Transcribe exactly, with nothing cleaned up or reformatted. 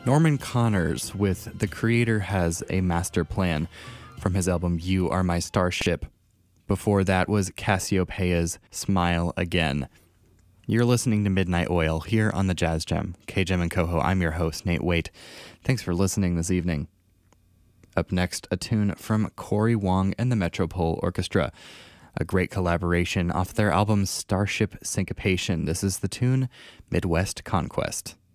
Norman Connors with The Creator Has a Master Plan from his album You Are My Starship. Before that was Cassiopeia's Smile Again. You're listening to Midnight Oil here on the Jazz Gem. K-Gem and Coho, I'm your host, Nate Waite. Thanks for listening this evening. Up next, a tune from Cory Wong and the Metropole Orchestra, a great collaboration off their album Starship Syncopation. This is the tune Midwest Conquest.